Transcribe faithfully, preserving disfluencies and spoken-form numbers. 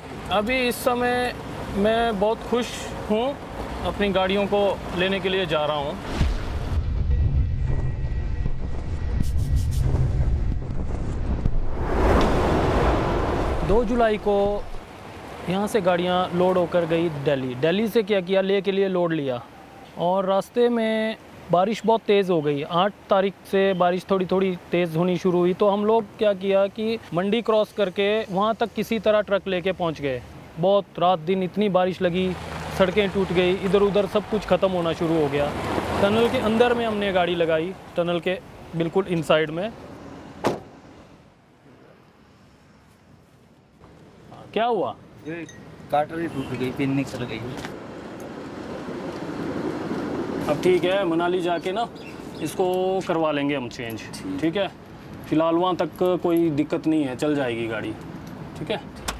अभी इस समय मैं बहुत खुश हूँ, अपनी गाड़ियों को लेने के लिए जा रहा हूँ। दो जुलाई को यहाँ से गाड़ियाँ लोड होकर गई दिल्ली। दिल्ली से क्या किया, ले के लिए लोड लिया और रास्ते में बारिश बहुत तेज़ हो गई। आठ तारीख से बारिश थोड़ी थोड़ी तेज़ होनी शुरू हुई, तो हम लोग क्या किया कि मंडी क्रॉस करके वहाँ तक किसी तरह ट्रक लेके पहुँच गए। बहुत रात दिन इतनी बारिश लगी, सड़कें टूट गई, इधर उधर सब कुछ ख़त्म होना शुरू हो गया। टनल के अंदर में हमने गाड़ी लगाई, टनल के बिल्कुल इनसाइड में। क्या हुआ? ये काटरी टूट गई, पिन निकल गई। अब ठीक है, मनाली जाके ना इसको करवा लेंगे हम चेंज, ठीक है। फिलहाल वहाँ तक कोई दिक्कत नहीं है, चल जाएगी गाड़ी, ठीक है।